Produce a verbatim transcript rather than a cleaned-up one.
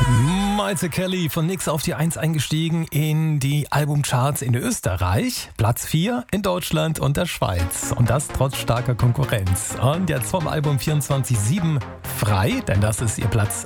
Maite Kelly von Nix auf die eins eingestiegen in die Albumcharts in Österreich. Platz vier in Deutschland und der Schweiz. Und das trotz starker Konkurrenz. Und jetzt vom Album vierundzwanzig sieben frei, denn das ist ihr Platz